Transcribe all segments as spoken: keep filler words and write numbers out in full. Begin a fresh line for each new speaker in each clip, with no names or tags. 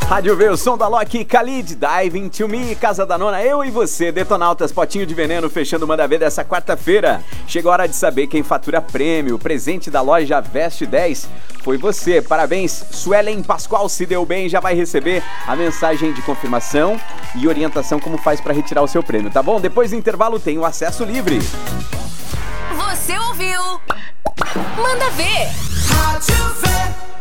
Rádio V, o som da Loki, Khalid, Dive Into Me, Casa da Nona, eu e você, Detonautas, Potinho de Veneno, fechando o Manda Ver dessa quarta-feira. Chegou a hora de saber quem fatura prêmio. O presente da loja Veste dez foi você. Parabéns, Suelen Pascoal, se deu bem, já vai receber a mensagem de confirmação e orientação como faz para retirar o seu prêmio, tá bom? Depois do intervalo tem o acesso livre.
Você ouviu? Manda Ver. Rádio V.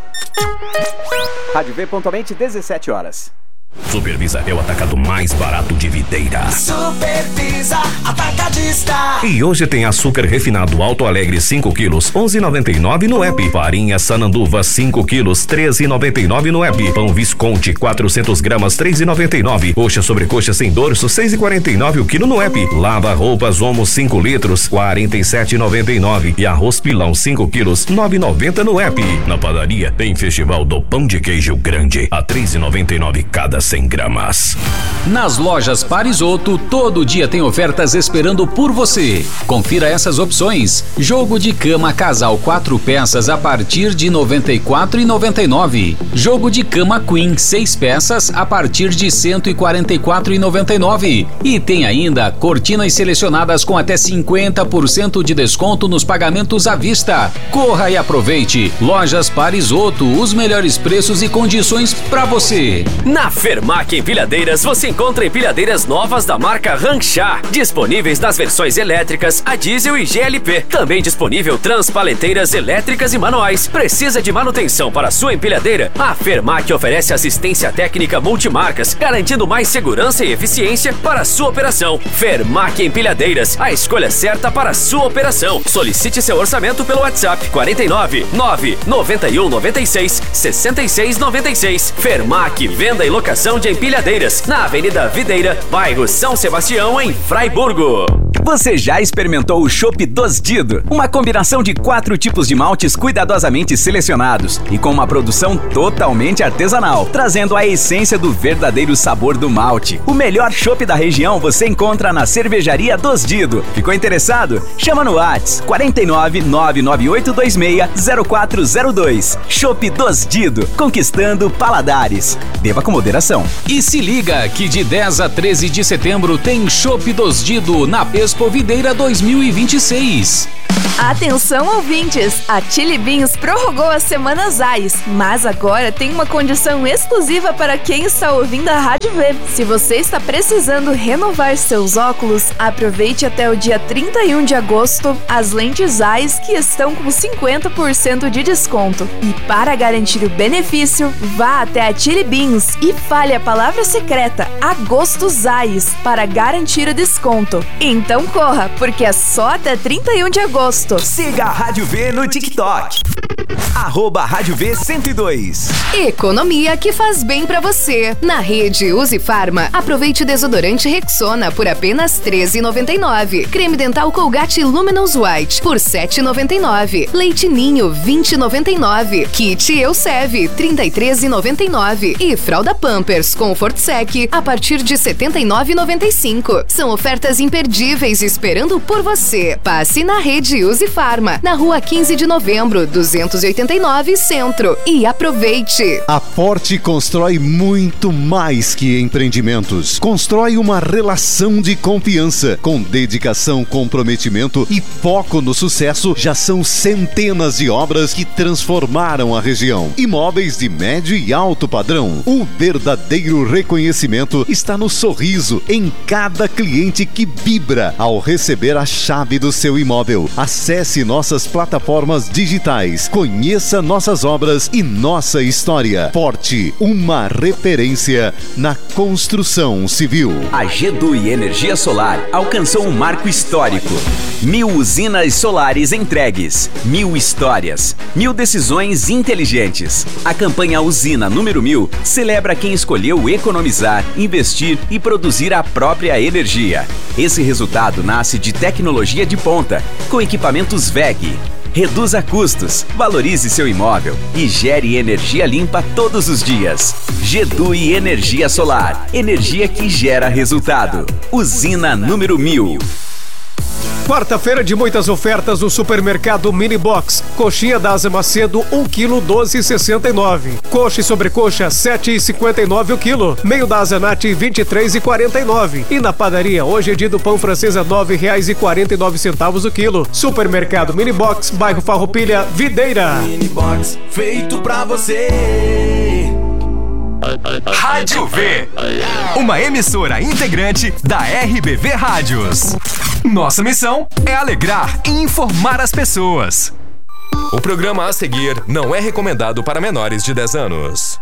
Rádio V, pontualmente dezessete horas.
Supervisa é o atacado mais barato de Videira.
Supervisa Atacadista.
E hoje tem açúcar refinado Alto Alegre cinco quilos, onze reais e noventa e nove centavos no app. Farinha Sananduva cinco quilos, treze reais e noventa e nove centavos no app. Pão Visconti quatrocentas gramas, três reais e noventa e nove centavos. Coxa sobre coxa sem dorso, seis reais e quarenta e nove centavos o quilo no app. Lava roupas Omo cinco litros, quarenta e sete reais e noventa e nove centavos. E arroz Pilão cinco quilos, nove reais e noventa centavos no app. Na padaria tem Festival do Pão de Queijo Grande, a três reais e noventa e nove centavos cada cem gramas.
Nas lojas Parisoto, todo dia tem ofertas esperando por você. Confira essas opções. Jogo de cama casal quatro peças a partir de noventa e quatro reais e noventa e nove centavos. Jogo de cama Queen seis peças a partir de cento e quarenta e quatro reais e noventa e nove centavos. E tem ainda cortinas selecionadas com até cinquenta por cento de desconto nos pagamentos à vista. Corra e aproveite. Lojas Parisoto, os melhores preços e condições para você.
Na Fermac Empilhadeiras você encontra empilhadeiras novas da marca Ranchar, disponíveis nas versões elétricas, a diesel e G L P. Também disponível transpaleteiras elétricas e manuais. Precisa de manutenção para sua empilhadeira? A Fermac oferece assistência técnica multimarcas, garantindo mais segurança e eficiência para a sua operação. Fermac Empilhadeiras, a escolha certa para a sua operação. Solicite seu orçamento pelo WhatsApp quarenta e nove, nove, noventa e um, noventa e seis, sessenta e seis, noventa e seis. Fermac, venda e locação de empilhadeiras, na Avenida Videira, bairro São Sebastião, em Fraiburgo.
Você já experimentou o Chopp Dos Dido? Uma combinação de quatro tipos de maltes cuidadosamente selecionados e com uma produção totalmente artesanal, trazendo a essência do verdadeiro sabor do malte. O melhor chopp da região você encontra na Cervejaria Dos Dido. Ficou interessado? Chama no WhatsApp quarenta e nove, nove nove oito dois seis, zero quatro zero dois. Chopp Dos Dido, conquistando paladares. Beba com moderação.
E se liga que de dez a treze de setembro tem Chopp Dos Dido na Expo Videira dois mil e vinte e seis.
Atenção, ouvintes! A Chili Beans prorrogou as semanas Ais, mas agora tem uma condição exclusiva para quem está ouvindo a Rádio V. Se você está precisando renovar seus óculos, aproveite até o dia trinta e um de agosto as lentes Ais que estão com cinquenta por cento de desconto. E para garantir o benefício, vá até a Chili Beans e fale a palavra secreta Agostos Ais para garantir o desconto. Então corra, porque é só até trinta e um de agosto.
Siga a Rádio V no TikTok. Arroba Rádio V cento e dois.
Economia que faz bem pra você. Na rede Use Farma, aproveite o desodorante Rexona por apenas treze reais e noventa e nove centavos. Creme dental Colgate Luminous White por sete reais e noventa e nove centavos. Leite Ninho vinte reais e noventa e nove centavos. Kit Eucev trinta e três reais e noventa e nove centavos. E fralda Pampers Comfort Sec a partir de setenta e nove reais e noventa e cinco centavos. São ofertas imperdíveis esperando por você. Passe na rede Use Farma, na rua quinze de novembro, duzentos e oitenta e nove, Centro. E aproveite!
A Forte constrói muito mais que empreendimentos. Constrói uma relação de confiança. Com dedicação, comprometimento e foco no sucesso, já são centenas de obras que transformaram a região. Imóveis de médio e alto padrão. O verdadeiro reconhecimento está no sorriso em cada cliente que vibra ao receber a chave do seu imóvel. Acesse nossas plataformas digitais, conheça nossas obras e nossa história. Forte, uma referência na construção civil.
A G D U I Energia Solar alcançou um marco histórico. Mil usinas solares entregues, mil histórias, mil decisões inteligentes. A campanha Usina número mil celebra quem escolheu economizar, investir e produzir a própria energia. Esse resultado nasce de tecnologia de ponta, com equipamentos W E G. Reduza custos, valorize seu imóvel e gere energia limpa todos os dias. G D U I Energia Solar, energia que gera resultado. Usina número mil.
Quarta-feira de muitas ofertas no supermercado Mini Box. Coxinha da Asa Macedo, um quilo, doze reais e sessenta e nove centavos. Coxa e sobrecoxa, sete reais e cinquenta e nove centavos o quilo. Meio da Asa Nat, vinte e três reais e quarenta e nove centavos. E na padaria, hoje é dia do pão francês a nove reais e quarenta e nove centavos o quilo. Supermercado Mini Box, bairro Farroupilha, Videira.
Mini Box, feito pra você.
Rádio V, uma emissora integrante da R B V Rádios. Nossa missão é alegrar e informar as pessoas.
O programa a seguir não é recomendado para menores de dez anos.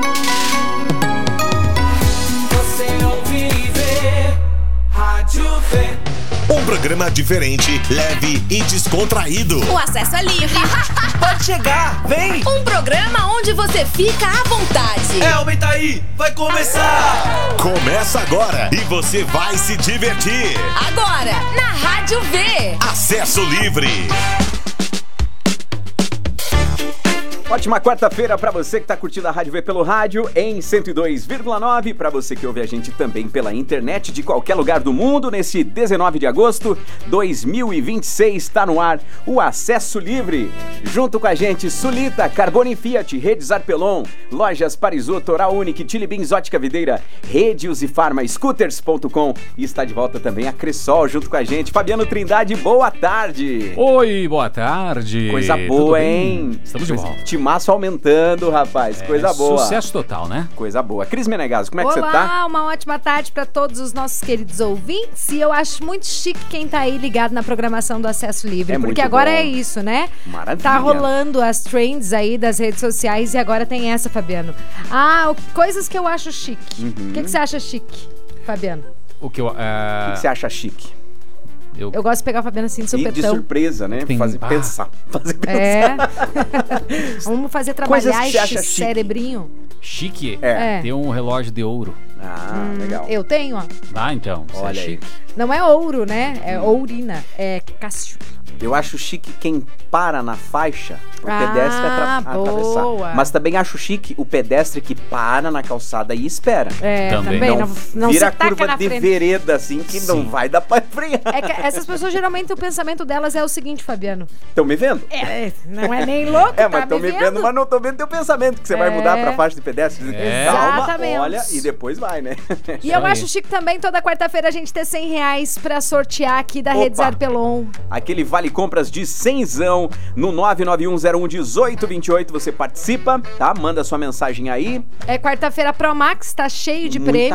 Você ouve e vê, Rádio V.
Um programa diferente, leve e descontraído.
O acesso é livre.
Pode chegar, vem!
Um programa onde você fica à vontade.
É, aumenta aí, vai começar!
Começa agora e você vai se divertir.
Agora, na Rádio V.
Acesso livre.
Ótima quarta-feira para você que está curtindo a Rádio V pelo rádio em cento e dois vírgula nove, para você que ouve a gente também pela internet de qualquer lugar do mundo. Nesse dezenove de agosto de dois mil e vinte e seis está no ar o Acesso Livre. Junto com a gente, Sulita, Carbone Fiat, Redes Arpelon, Lojas Parisotto, Oral Unique, Chili Beans, Ótica Videira, Rede Uzifarma, Scooters ponto com e está de volta também a Cressol junto com a gente. Fabiano Trindade, boa tarde.
Oi, boa tarde.
Coisa boa, hein?
Estamos de volta.
Timaço aumentando, rapaz. É, coisa boa.
Sucesso total, né?
Coisa boa. Cris Menegaso, como é
Olá,
que você tá?
Olá, uma ótima tarde para todos os nossos queridos ouvintes. E eu acho muito chique quem tá aí ligado na programação do Acesso Livre.
É
porque agora bom. É isso, né?
Maravilha.
Tá rolando as trends aí das redes sociais e agora tem essa, Fabiano. Ah, coisas que eu acho chique. O uhum. que, que você acha chique, Fabiano?
O que eu... Uh...
O que você acha chique?
Eu... eu gosto de pegar o Fabiano assim de supetão.
E de surpresa, né? Tem... Fazer ah. pensar. Fazer pensar.
É. Vamos fazer trabalhar esse cerebrinho.
Chique?
É.
é. Tem um relógio de ouro.
Ah, hum, legal.
Eu tenho, ó.
Ah, então.
Olha
é
aí.
Chique.
Não é ouro, né? É hum. ourina. É Cássio.
Eu acho chique quem para na faixa pro
ah,
pedestre atra- atravessar. Mas também acho chique o pedestre que para na calçada e espera.
É, também.
Não,
não, não
vira
se
a curva
na
de
frente.
vereda assim que Sim. não vai dar pra frear.
É que essas pessoas, geralmente, o pensamento delas é o seguinte, Fabiano.
Estão me vendo?
É, não é nem louco,
É,
tá
mas estão me, me vendo,
vendo,
mas não estão vendo teu pensamento, que você é. vai mudar pra faixa de pedestre.
É.
Calma,
Exatamente.
olha, e depois vai, né?
E eu acho chique também, toda quarta-feira, a gente ter cem reais pra sortear aqui da
Opa.
Redes Arpelon.
Aquele vale compras de cenzão no nove nove um zero um um oito dois oito, você participa, tá? Manda sua mensagem aí.
É quarta-feira Promax, tá cheio de
Muita
prêmios.